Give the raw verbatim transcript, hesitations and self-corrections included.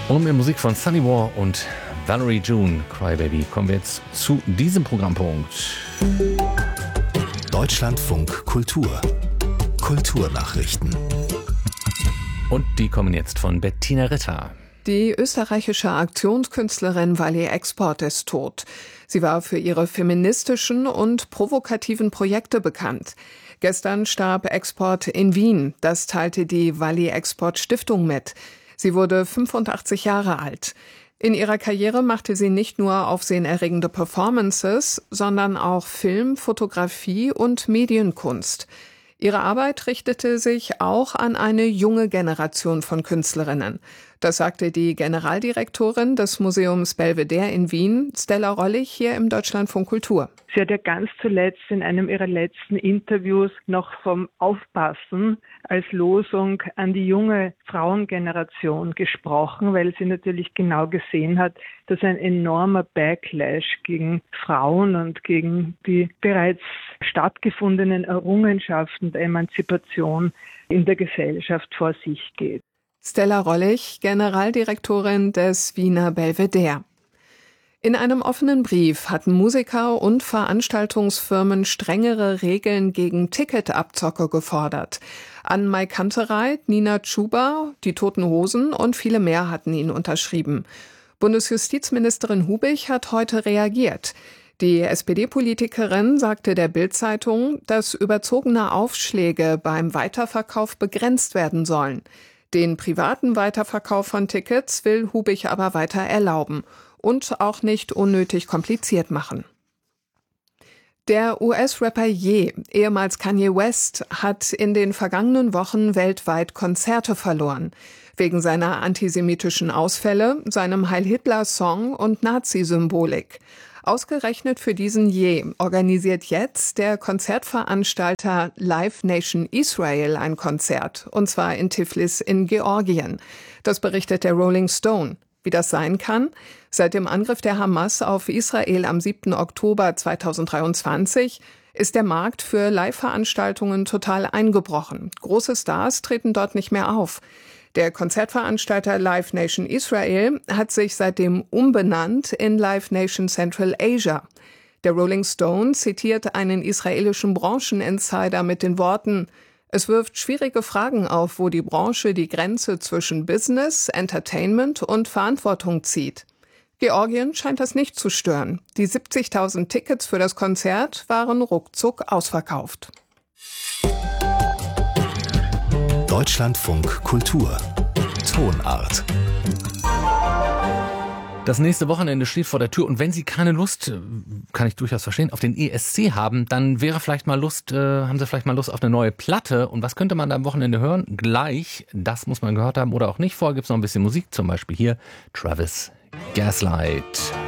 Und mit Musik von Sunny War und Valerie June, Crybaby, kommen wir jetzt zu diesem Programmpunkt. Deutschlandfunk Kultur. Kulturnachrichten. Und die kommen jetzt von Bettina Ritter. Die österreichische Aktionskünstlerin Wally Export ist tot. Sie war für ihre feministischen und provokativen Projekte bekannt. Gestern starb Export in Wien. Das teilte die Wally Export Stiftung mit. Sie wurde fünfundachtzig Jahre alt. In ihrer Karriere machte sie nicht nur aufsehenerregende Performances, sondern auch Film, Fotografie und Medienkunst. Ihre Arbeit richtete sich auch an eine junge Generation von Künstlerinnen. Das sagte die Generaldirektorin des Museums Belvedere in Wien, Stella Rollich, hier im Deutschlandfunk Kultur. Sie hat ja ganz zuletzt in einem ihrer letzten Interviews noch vom Aufpassen als Losung an die junge Frauengeneration gesprochen, weil sie natürlich genau gesehen hat, dass ein enormer Backlash gegen Frauen und gegen die bereits stattgefundenen Errungenschaften der Emanzipation in der Gesellschaft vor sich geht. Stella Rollich, Generaldirektorin des Wiener Belvedere. In einem offenen Brief hatten Musiker und Veranstaltungsfirmen strengere Regeln gegen Ticketabzocke gefordert. Ann-Mai Kantereit, Nina Chuba, die Toten Hosen und viele mehr hatten ihn unterschrieben. Bundesjustizministerin Hubich hat heute reagiert. Die S P D-Politikerin sagte der Bild-Zeitung, dass überzogene Aufschläge beim Weiterverkauf begrenzt werden sollen. Den privaten Weiterverkauf von Tickets will Hubich aber weiter erlauben und auch nicht unnötig kompliziert machen. Der U S-Rapper Ye, ehemals Kanye West, hat in den vergangenen Wochen weltweit Konzerte verloren. Wegen seiner antisemitischen Ausfälle, seinem Heil-Hitler-Song und Nazi-Symbolik. Ausgerechnet für diesen Ye organisiert jetzt der Konzertveranstalter Live Nation Israel ein Konzert, und zwar in Tiflis in Georgien. Das berichtet der Rolling Stone. Wie das sein kann? Seit dem Angriff der Hamas auf Israel am siebten Oktober zweitausenddreiundzwanzig ist der Markt für Live-Veranstaltungen total eingebrochen. Große Stars treten dort nicht mehr auf. Der Konzertveranstalter Live Nation Israel hat sich seitdem umbenannt in Live Nation Central Asia. Der Rolling Stone zitiert einen israelischen Brancheninsider mit den Worten: Es wirft schwierige Fragen auf, wo die Branche die Grenze zwischen Business, Entertainment und Verantwortung zieht. Georgien scheint das nicht zu stören. Die siebzigtausend Tickets für das Konzert waren ruckzuck ausverkauft. Deutschlandfunk Kultur. Tonart. Das nächste Wochenende steht vor der Tür und wenn Sie keine Lust, kann ich durchaus verstehen, auf den E S C haben, dann wäre vielleicht mal Lust, äh, haben Sie vielleicht mal Lust auf eine neue Platte. Und was könnte man da am Wochenende hören? Gleich, das muss man gehört haben oder auch nicht. Vorher gibt es noch ein bisschen Musik, zum Beispiel hier Travis Gaslight.